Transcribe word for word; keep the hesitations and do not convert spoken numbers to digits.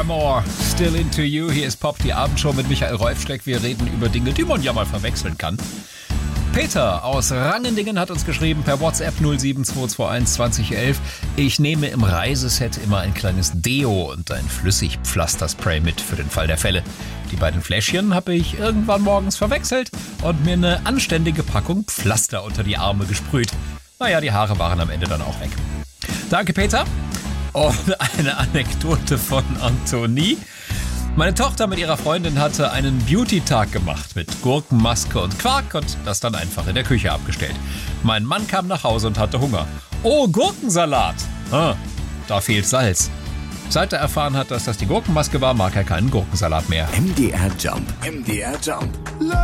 Paramore, Still Into You. Hier ist Pop, die Abendshow mit Michael Rolfschreck. Wir reden über Dinge, die man ja mal verwechseln kann. Peter aus Rangendingen hat uns geschrieben per WhatsApp null sieben zwei zwei eins zwanzig elf. Ich nehme im Reiseset immer ein kleines Deo und ein Flüssigpflasterspray mit für den Fall der Fälle. Die beiden Fläschchen habe ich irgendwann morgens verwechselt und mir eine anständige Packung Pflaster unter die Arme gesprüht. Naja, die Haare waren am Ende dann auch weg. Danke, Peter. Und eine Anekdote von Antonie. Meine Tochter mit ihrer Freundin hatte einen Beauty-Tag gemacht mit Gurkenmaske und Quark und das dann einfach in der Küche abgestellt. Mein Mann kam nach Hause und hatte Hunger. Oh, Gurkensalat! Ah, da fehlt Salz. Seit er erfahren hat, dass das die Gurkenmaske war, mag er keinen Gurkensalat mehr. M D R Jump. M D R Jump.